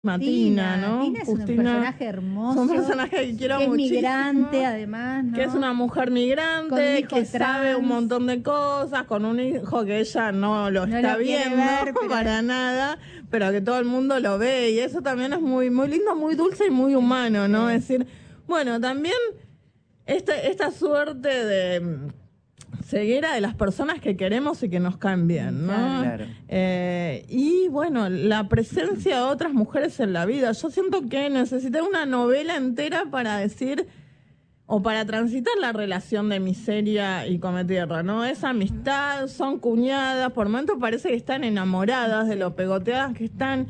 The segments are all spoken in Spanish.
Tina, ¿no? Tina es un personaje hermoso. Es un personaje que quiero que muchísimo. Es migrante, además, ¿no? Que es una mujer migrante, que sabe un montón de cosas, con un hijo que ella no está viendo ver, para nada, pero que todo el mundo lo ve. Y eso también es muy, muy lindo, muy dulce y muy humano, ¿no? Es decir, bueno, también esta suerte de ceguera de las personas que queremos y que nos caen bien, ¿no? Claro. Y bueno, la presencia de otras mujeres en la vida. Yo siento que necesité una novela entera para decir o para transitar la relación de Miseria y Cometierra, ¿no? Esa amistad, son cuñadas, por momentos parece que están enamoradas de lo pegoteadas que están.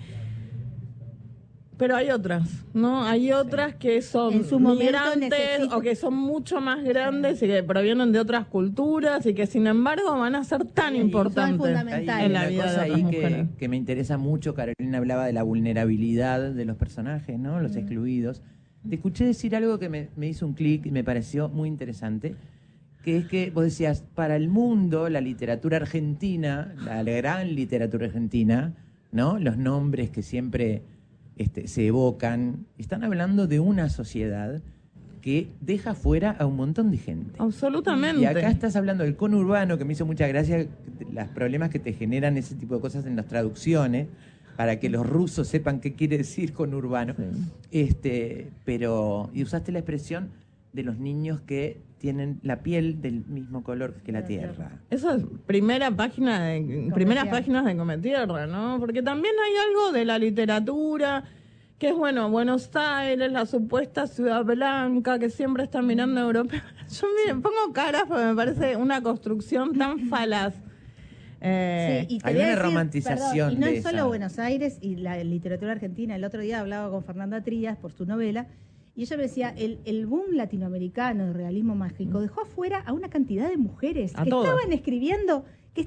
Pero hay otras, ¿no? Hay otras que son migrantes o que son mucho más grandes y que provienen de otras culturas y que sin embargo van a ser tan importantes en la vida de otras mujeres. Que me interesa mucho, Carolina hablaba de la vulnerabilidad de los personajes, ¿no? Los excluidos. Te escuché decir algo que me hizo un clic y me pareció muy interesante, que es que vos decías, para el mundo, la literatura argentina, la gran literatura argentina, ¿no? Los nombres que siempre se evocan, están hablando de una sociedad que deja fuera a un montón de gente. Absolutamente. Y acá estás hablando del conurbano, que me hizo mucha gracia, los problemas que te generan ese tipo de cosas en las traducciones, para que los rusos sepan qué quiere decir conurbano. Pero, y usaste la expresión de los niños que tienen la piel del mismo color que la tierra. Eso es primeras páginas de Cometierra, ¿no? Porque también hay algo de la literatura que es, bueno, Buenos Aires, la supuesta ciudad blanca, que siempre está mirando a Europa. Yo pongo caras porque me parece una construcción tan falaz. Sí, hay una romantización y no de es solo esa. Buenos Aires y la literatura argentina. El otro día hablaba con Fernanda Trías por su novela y ella me decía, el boom latinoamericano de realismo mágico dejó afuera a una cantidad de mujeres que estaban escribiendo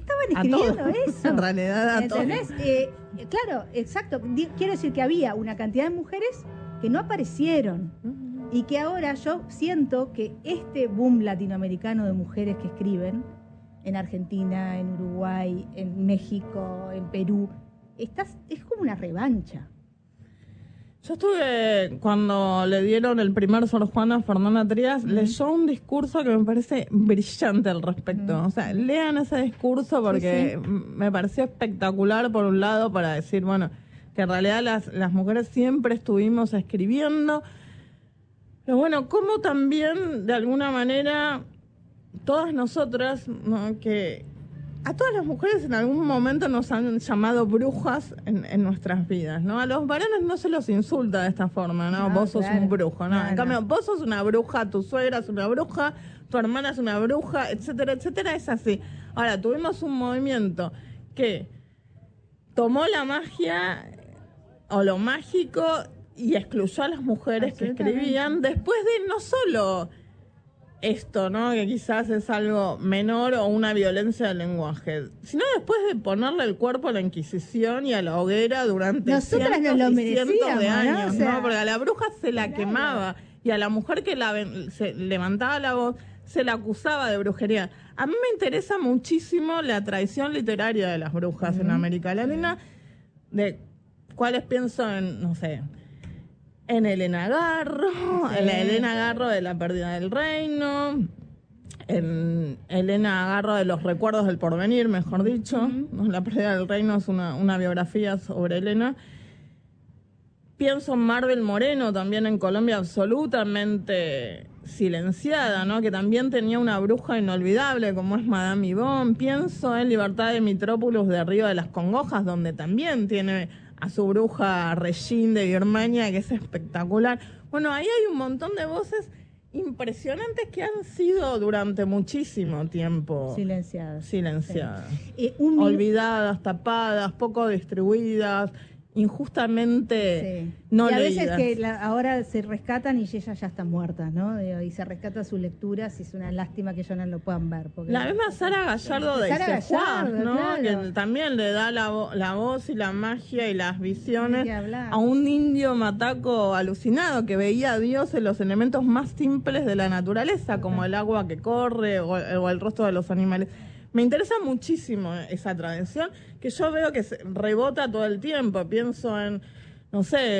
eso. En realidad a todos. Claro, exacto. Quiero decir que había una cantidad de mujeres que no aparecieron y que ahora yo siento que este boom latinoamericano de mujeres que escriben en Argentina, en Uruguay, en México, en Perú, es como una revancha. Yo estuve, cuando le dieron el primer Sor Juana a Fernanda Trías, leyó un discurso que me parece brillante al respecto. O sea, lean ese discurso porque me pareció espectacular, por un lado, para decir, bueno, que en realidad las mujeres siempre estuvimos escribiendo. Pero bueno, como también, de alguna manera, todas nosotras, ¿no? Que a todas las mujeres en algún momento nos han llamado brujas en nuestras vidas, ¿no? A los varones no se los insulta de esta forma, ¿no? Vos sos un brujo, ¿no? En cambio, vos sos una bruja, tu suegra es una bruja, tu hermana es una bruja, etcétera, etcétera, es así. Ahora, tuvimos un movimiento que tomó la magia o lo mágico y excluyó a las mujeres que escribían después de no solo esto, ¿no? Que quizás es algo menor o una violencia del lenguaje, sino después de ponerle el cuerpo a la Inquisición y a la hoguera durante cientos de años, ¿no? O sea, porque a la bruja se la quemaba y a la mujer que se levantaba la voz se la acusaba de brujería. A mí me interesa muchísimo la tradición literaria de las brujas en América Latina, de cuáles pienso en, no sé, en Elena Garro, en la Elena Garro de La pérdida del reino, en Elena Garro de los recuerdos del porvenir, mejor dicho. La pérdida del reino es una biografía sobre Elena. Pienso en Marvel Moreno, también en Colombia, absolutamente silenciada, ¿no? Que también tenía una bruja inolvidable como es Madame Yvonne. Pienso en Libertad de Mitrópolis de Río de las Congojas, donde también tiene a su bruja Regine de Birmania, que es espectacular. Bueno, ahí hay un montón de voces impresionantes que han sido durante muchísimo tiempo silenciadas. Olvidadas, tapadas, poco distribuidas, injustamente no leídas. Y a veces que ahora se rescatan y ellas ya están muertas, ¿no? Y se rescata sus lecturas y es una lástima que ya no lo puedan ver. La misma Sara Gallardo de Isejuá, ¿no? Claro. Que también le da la voz y la magia y las visiones a un indio mataco alucinado que veía a Dios en los elementos más simples de la naturaleza, como el agua que corre o el rostro de los animales. Me interesa muchísimo esa tradición, que yo veo que se rebota todo el tiempo. Pienso en, no sé,